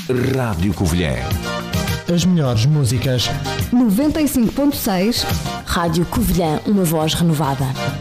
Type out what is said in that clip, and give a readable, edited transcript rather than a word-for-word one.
Rádio Covilhã. As melhores músicas. 95.6 Rádio Covilhã, uma voz renovada.